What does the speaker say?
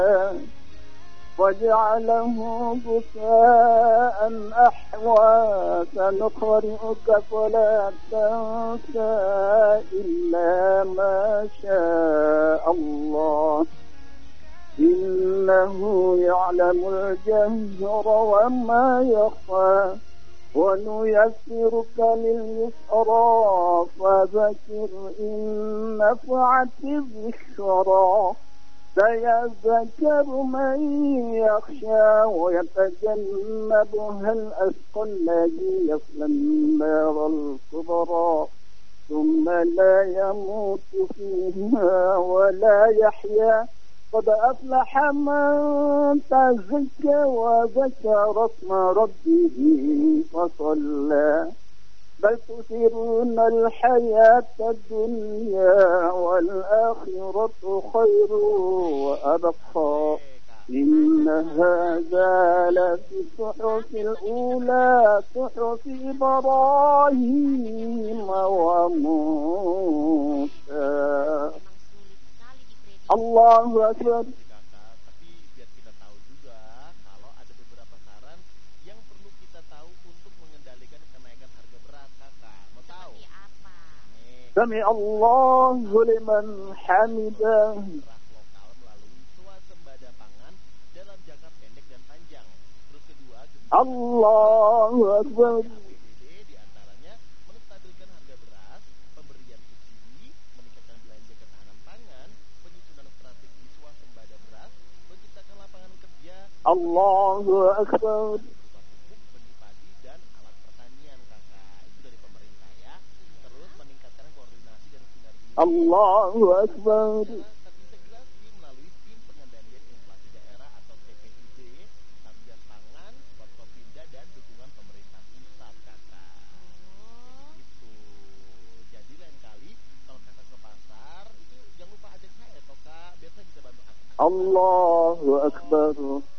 وجعله بكاء أحوى سنقرئك فلا تنسى إلا ما شاء الله إنه يعلم الجهر وما يخفى ونيسرك لليسرى فذكر إن نفعت الذكرى سيذكر من يخشى ويتجنبها الأشقى الذي يصلى النار الكبرى ثم لا يموت فيها ولا يحيا قد أفلح من تزكى وذكر اسم ربه فصلى بل تؤثرون الحياة الدنيا والآخرة خير وأبقى إن هذا لفي الصحف الأولى صحف إبراهيم وموسى. الله أكبر. Sami Allahu liman hamidah. Allahu Akbar. Di antaranya menstabilkan harga beras, pemberian subsidi, meningkatkan belanja ketahanan pangan, penyusunan strategi swasembada beras, menciptakan lapangan kerja. Allahu Akbar. Benih padi dan alat pertanian, kakak. Itu dari pemerintah ya. Terus meningkatkan koordinasi dan sinergi. Allahu Akbar. Terintegrasi melalui tim pengendalian inflasi daerah atau TPID, Satgas Pangan, Forkopimda dan dukungan pemerintah pusat, kakak. Gitu. Jadi lain kali kalau kakak ke pasar itu jangan lupa ajak saya, toh kak. Biar saya bisa bantu akang. Allahu Akbar.